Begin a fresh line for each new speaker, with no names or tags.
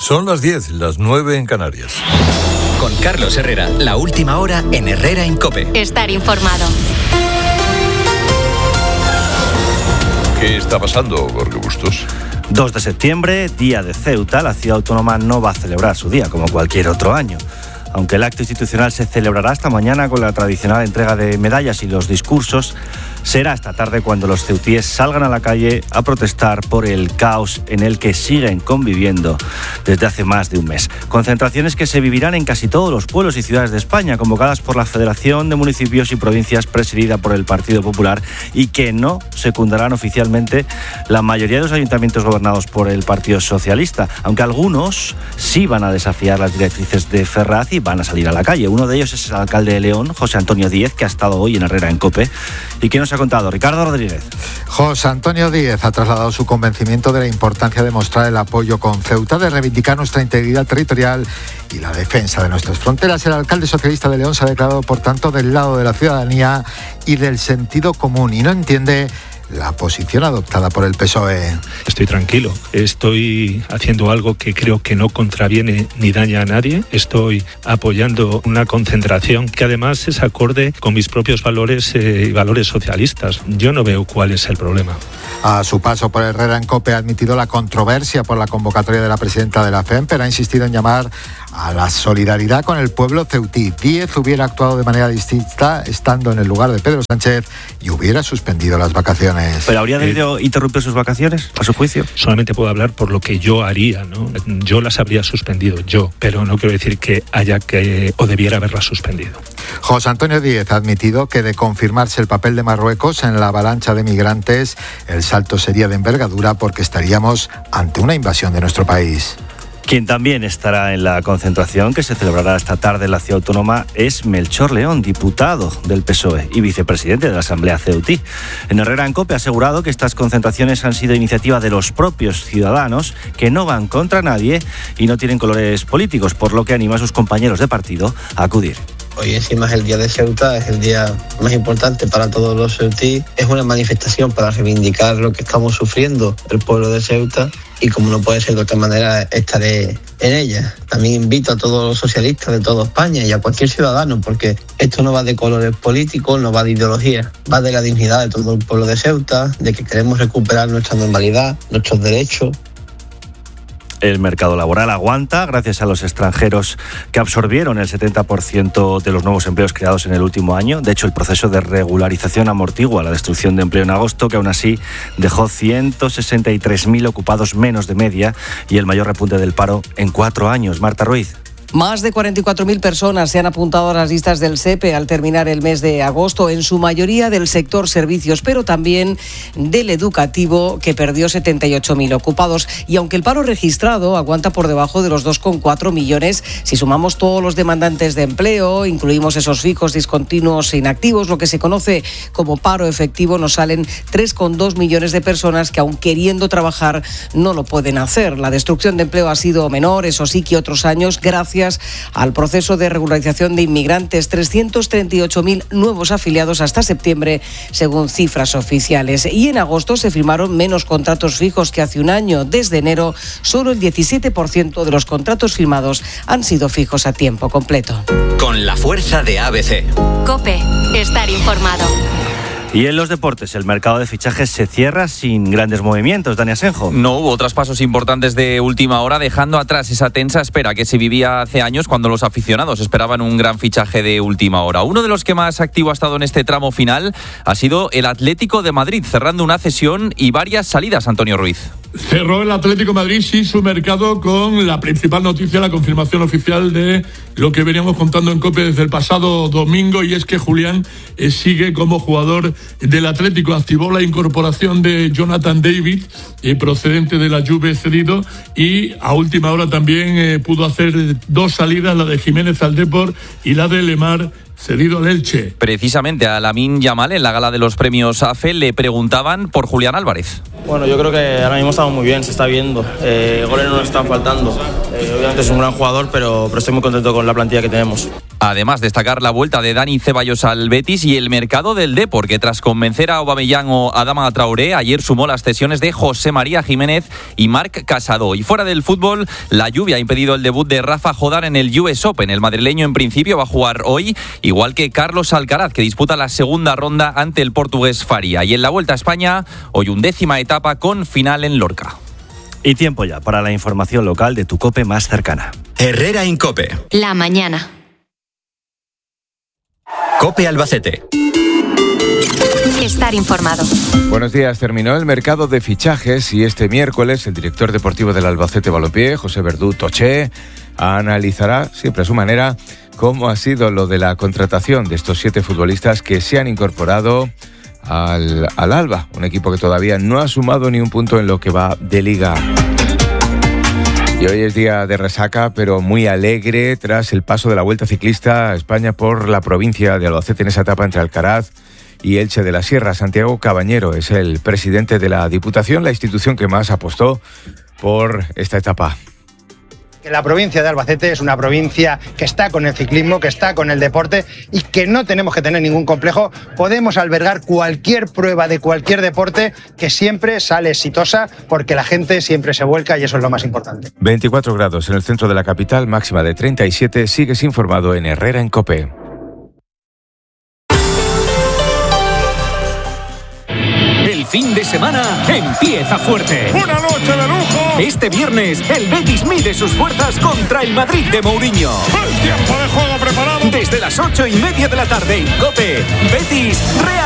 Son las 10, las 9 en Canarias.
Con Carlos Herrera, la última hora en Herrera en COPE.
Estar informado.
¿Qué está pasando, Jorge Bustos?
2 de septiembre, día de Ceuta. La ciudad autónoma no va a celebrar su día como cualquier otro año. Aunque el acto institucional se celebrará esta mañana con la tradicional entrega de medallas y los discursos, será esta tarde cuando los ceutíes salgan a la calle a protestar por el caos en el que siguen conviviendo desde hace más de un mes. Concentraciones que se vivirán en casi todos los pueblos y ciudades de España, convocadas por la Federación de Municipios y Provincias presidida por el Partido Popular y que no secundarán oficialmente la mayoría de los ayuntamientos gobernados por el Partido Socialista, aunque algunos sí van a desafiar las directrices de Ferraz y van a salir a la calle. Uno de ellos es el alcalde de León, José Antonio Díez, que ha estado hoy en Herrera en COPE y que nos ha contado Ricardo Rodríguez.
José Antonio Díez ha trasladado su convencimiento de la importancia de mostrar el apoyo con Ceuta, de reivindicar nuestra integridad territorial y la defensa de nuestras fronteras. El alcalde socialista de León se ha declarado, por tanto, del lado de la ciudadanía y del sentido común y no entiende la posición adoptada por el PSOE.
Estoy tranquilo, estoy haciendo algo que creo que no contraviene ni daña a nadie, estoy apoyando una concentración que además es acorde con mis propios valores y valores socialistas. Yo no veo cuál es el problema.
A su paso por Herrera en COPE ha admitido la controversia por la convocatoria de la presidenta de la FEM, pero ha insistido en llamar a la solidaridad con el pueblo ceutí. Díez hubiera actuado de manera distinta estando en el lugar de Pedro Sánchez y hubiera suspendido las vacaciones.
¿Pero habría debido interrumpir sus vacaciones, a su juicio?
Solamente puedo hablar por lo que yo haría, ¿no? Yo las habría suspendido, pero no quiero decir que haya que o debiera haberlas suspendido.
José Antonio Díez ha admitido que de confirmarse el papel de Marruecos en la avalancha de migrantes, el salto sería de envergadura porque estaríamos ante una invasión de nuestro país.
Quien también estará en la concentración que se celebrará esta tarde en la ciudad autónoma es Melchor León, diputado del PSOE y vicepresidente de la Asamblea Ceutí. En Herrera en COPE ha asegurado que estas concentraciones han sido iniciativa de los propios ciudadanos, que no van contra nadie y no tienen colores políticos, por lo que anima a sus compañeros de partido a acudir.
Hoy encima es el día de Ceuta, es el día más importante para todos los ceutíes. Es una manifestación para reivindicar lo que estamos sufriendo el pueblo de Ceuta y como no puede ser de otra manera, estaré en ella. También invito a todos los socialistas de toda España y a cualquier ciudadano, porque esto no va de colores políticos, no va de ideología, va de la dignidad de todo el pueblo de Ceuta, de que queremos recuperar nuestra normalidad, nuestros derechos.
El mercado laboral aguanta gracias a los extranjeros que absorbieron el 70% de los nuevos empleos creados en el último año. De hecho, el proceso de regularización amortigua la destrucción de empleo en agosto, que aún así dejó 163.000 ocupados menos de media y el mayor repunte del paro en 4 años. Marta Ruiz.
Más de 44.000 personas se han apuntado a las listas del SEPE al terminar el mes de agosto, en su mayoría del sector servicios, pero también del educativo, que perdió 78.000 ocupados. Y aunque el paro registrado aguanta por debajo de los 2,4 millones, si sumamos todos los demandantes de empleo, incluimos esos fijos, discontinuos e inactivos, lo que se conoce como paro efectivo, nos salen 3,2 millones de personas que, aun queriendo trabajar, no lo pueden hacer. La destrucción de empleo ha sido menor, eso sí, que otros años, gracias al proceso de regularización de inmigrantes. 338.000 nuevos afiliados hasta septiembre, según cifras oficiales. Y en agosto se firmaron menos contratos fijos que hace un año. Desde enero, solo el 17% de los contratos firmados han sido fijos a tiempo completo.
Con la fuerza de ABC.
COPE, estar informado.
Y en los deportes, el mercado de fichajes se cierra sin grandes movimientos. Dani Asenjo.
No hubo traspasos importantes de última hora, dejando atrás esa tensa espera que se vivía hace años cuando los aficionados esperaban un gran fichaje de última hora. Uno de los que más activo ha estado en este tramo final ha sido el Atlético de Madrid, cerrando una cesión y varias salidas, Antonio Ruiz.
Cerró el Atlético de Madrid, sí, su mercado con la principal noticia, la confirmación oficial de lo que veníamos contando en COPE desde el pasado domingo, y es que Julián sigue como jugador del Atlético. Activó la incorporación de Jonathan David, procedente de la Juve cedido, y a última hora también pudo hacer 2 salidas, la de Jiménez al Depor y la de Lemar, cedido al Elche.
Precisamente a Lamine Yamal, en la gala de los premios AFE, le preguntaban por Julián Álvarez.
Bueno, yo creo que ahora mismo estamos muy bien, se está viendo. Goles no nos están faltando. Obviamente es un gran jugador, pero estoy muy contento con la plantilla que tenemos.
Además, destacar la vuelta de Dani Ceballos al Betis y el mercado del Depor, que tras convencer a Aubameyang o Adama Traoré, ayer sumó las cesiones de José María Jiménez y Marc Casado. Y fuera del fútbol, la lluvia ha impedido el debut de Rafa Jodar en el US Open. El madrileño en principio va a jugar hoy, igual que Carlos Alcaraz, que disputa la segunda ronda ante el portugués Faria. Y en la Vuelta a España, hoy 11ª etapa con final en Lorca.
Y tiempo ya para la información local de tu COPE más cercana.
Herrera Incope.
La mañana.
COPE Albacete.
Estar informado.
Buenos días. Terminó el mercado de fichajes y este miércoles el director deportivo del Albacete Balompié, José Verdú Toché, analizará, siempre a su manera, cómo ha sido lo de la contratación de estos 7 futbolistas que se han incorporado al Alba, un equipo que todavía no ha sumado ni un punto en lo que va de liga. Y hoy es día de resaca, pero muy alegre tras el paso de la Vuelta Ciclista a España por la provincia de Albacete en esa etapa entre Alcaraz y Elche de la Sierra. Santiago Cabañero es el presidente de la Diputación, la institución que más apostó por esta etapa.
La provincia de Albacete es una provincia que está con el ciclismo, que está con el deporte y que no tenemos que tener ningún complejo. Podemos albergar cualquier prueba de cualquier deporte que siempre sale exitosa porque la gente siempre se vuelca y eso es lo más importante.
24 grados en el centro de la capital, máxima de 37. Sigues informado en Herrera en COPE.
El fin de semana empieza fuerte.
¡Una noche de lujo!
Este viernes, el Betis mide sus fuerzas contra el Madrid de Mourinho.
¡El tiempo de juego preparado!
Desde las 8:30 de la tarde en COPE, Betis Real.